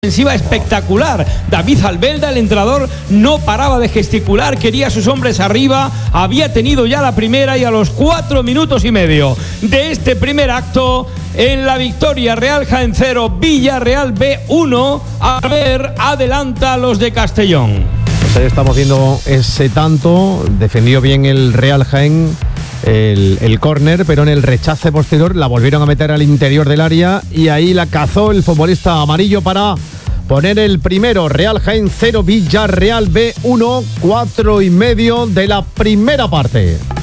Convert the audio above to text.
Ofensiva espectacular. David Albelda, el entrenador, no paraba de gesticular, quería a sus hombres arriba, había tenido ya la primera y a los 4 minutos y medio de este primer acto, en la victoria, Real Jaén 0, Villarreal B 1, a ver, adelanta a los de Castellón. Pues ahí estamos viendo ese tanto, defendió bien el Real Jaén el córner, pero en el rechace posterior la volvieron a meter al interior del área y ahí la cazó el futbolista amarillo para poner el primero. Real Jaén 0, Villarreal B 1, 4 y medio de la primera parte.